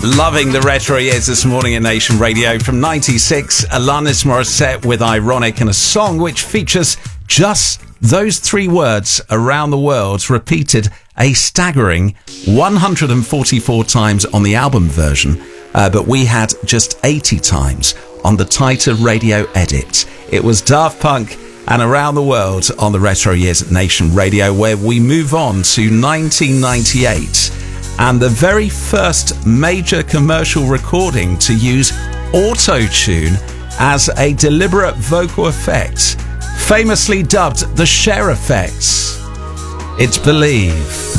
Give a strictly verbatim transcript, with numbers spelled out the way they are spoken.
Loving the retro years this morning in Nation Radio. From ninety-six, Alanis Morissette with Ironic, and a song which features just those three words around the world repeated a staggering one hundred forty-four times on the album version, uh, but we had just eighty times on the tighter radio edit. It was Daft Punk and Around the World on the retro years at Nation Radio, where we move on to nineteen ninety-eight. And the very first major commercial recording to use auto-tune as a deliberate vocal effect, famously dubbed the Cher effect. It's Believe.